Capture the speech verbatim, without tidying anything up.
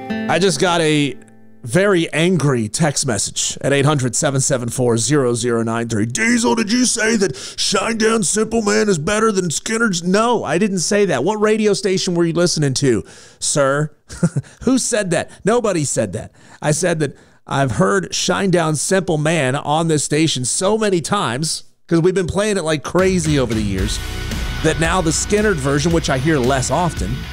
I just got a very angry text message at eight hundred, seven seven four, zero zero nine three. Diesel, did you say that Shinedown Simple Man is better than Skinner's? No, I didn't say that. What radio station were you listening to, sir? Who said that? Nobody said that. I said that I've heard Shinedown Simple Man on this station so many times because we've been playing it like crazy over the years that now the Skinner version, which I hear less often,